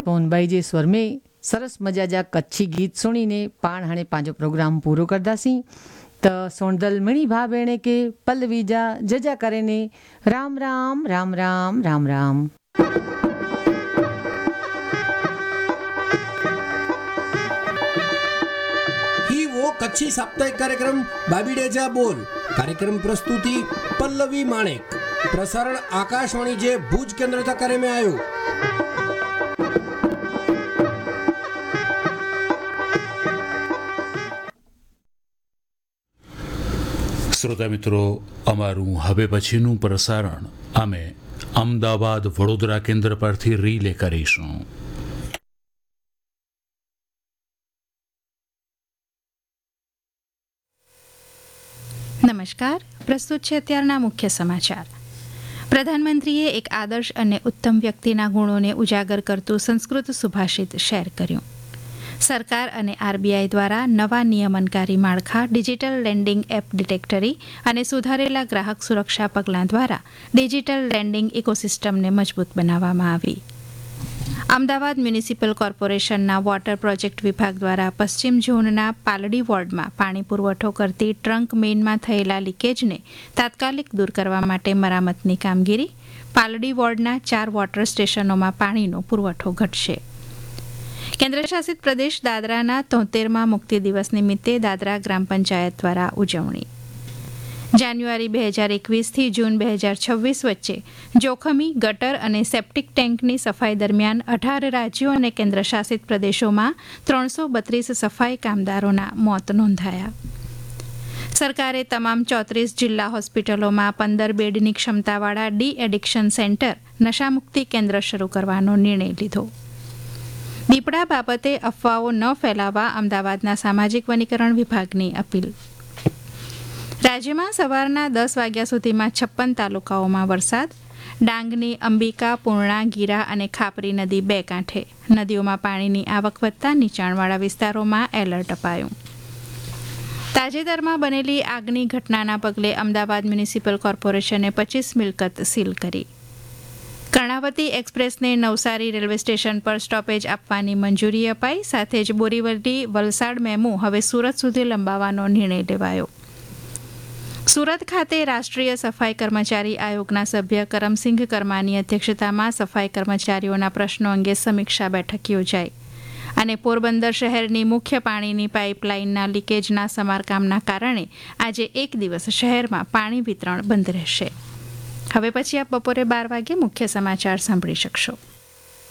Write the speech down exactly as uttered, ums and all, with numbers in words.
पवनभाई जे स्वर में सरस मजा जा कच्छी गीत सुनीने पाण हाणे पंहिंजो प्रोग्राम पूरो करदासीं। त सोंडल मणी भा भेण के पल्लवी जा जजा करे ने राम राम राम राम राम राम। ही वो कच्छी साप्ताहिक कार्यक्रम बाबीडेजा बोल। कार्यक्रम प्रस्तुति पल्लवी माणेक। प्रसारण आकाशवाणी जे भुज केंद्र करे में आयो। શ્રોતા મિત્રો, અમારું હવે પછીનું પ્રસારણ અમે અમદાવાદ વડોદરા કેન્દ્ર પરથી રીલે કરીશું. નમસ્કાર, પ્રસ્તુત છે અત્યારના મુખ્ય સમાચાર. પ્રધાનમંત્રીએ એક આદર્શ અને ઉત્તમ વ્યક્તિના ગુણોને ઉજાગર કરતું સંસ્કૃત સુભાષિત શેર કર્યું. સરકાર અને આરબીઆઈ દ્વારા નવા નિયમનકારી માળખા, ડિજિટલ લેન્ડિંગ એપ ડિટેક્ટરી અને સુધારેલા ગ્રાહક સુરક્ષા પગલાં દ્વારા ડિજિટલ લેન્ડિંગ ઇકોસિસ્ટમને મજબૂત બનાવવામાં આવી. અમદાવાદ મ્યુનિસિપલ કોર્પોરેશનના વોટર પ્રોજેક્ટ વિભાગ દ્વારા પશ્ચિમ ઝોનના પાલડી વોર્ડમાં પાણી પુરવઠો કરતી ટ્રંક મેઇનમાં થયેલા લીકેજને તાત્કાલિક દૂર કરવા માટે મરામતની કામગીરી. પાલડી વોર્ડના ચાર વોટર સ્ટેશનોમાં પાણીનો પુરવઠો ઘટશે. કેન્દ્રશાસિત પ્રદેશ દાદરાના તોતેરમાં મુક્તિ દિવસ નિમિત્તે દાદરા ગ્રામ પંચાયત દ્વારા ઉજવણી. જાન્યુઆરી બે હજાર એકવીસથી જૂન બે હજાર છવ્વીસ વચ્ચે જોખમી ગટર અને સેપ્ટિક ટેન્કની સફાઈ દરમિયાન અઢાર રાજ્યો અને કેન્દ્રશાસિત પ્રદેશોમાં ત્રણસો બત્રીસ સફાઈ કામદારોના મોત નોંધાયા. સરકારે તમામ ચોત્રીસ જિલ્લા હોસ્પિટલોમાં પંદર બેડની ક્ષમતાવાળા ડી એડિક્શન સેન્ટર નશામુક્તિ કેન્દ્ર શરૂ કરવાનો નિર્ણય લીધો. દીપડા બાબતે અફવાઓ ન ફેલાવવા અમદાવાદના સામાજિક વનીકરણ વિભાગની અપીલ. રાજ્યમાં સવારના દસ વાગ્યા સુધીમાં છપ્પન તાલુકાઓમાં વરસાદ. ડાંગની અંબિકા, પૂર્ણા, ગીરા અને ખાપરી નદી બે કાંઠે. નદીઓમાં પાણીની આવક વધતા નીચાણવાળા વિસ્તારોમાં એલર્ટ અપાયું. તાજેતરમાં બનેલી આગની ઘટનાના પગલે અમદાવાદ મ્યુનિસિપલ કોર્પોરેશને પચીસ મિલકત સીલ કરી. કર્ણાવતી એક્સપ્રેસને નવસારી રેલવે સ્ટેશન પર સ્ટોપેજ આપવાની મંજૂરી અપાઈ. સાથે જ બોરીવલી વલસાડ મેમુ હવે સુરત સુધી લંબાવવાનો નિર્ણય લેવાયો. સુરત ખાતે રાષ્ટ્રીય સફાઈ કર્મચારી આયોગના સભ્ય કરમસિંઘ કરમાની અધ્યક્ષતામાં સફાઈ કર્મચારીઓના પ્રશ્નો અંગે સમીક્ષા બેઠક યોજાઈ અને પોરબંદર શહેરની મુખ્ય પાણીની પાઇપલાઇનના લીકેજના સમારકામના કારણે આજે એક દિવસ શહેરમાં પાણી વિતરણ બંધ રહેશે. હવે પછી આપ બપોરે બાર વાગે મુખ્ય સમાચાર સાંભળી શકશો.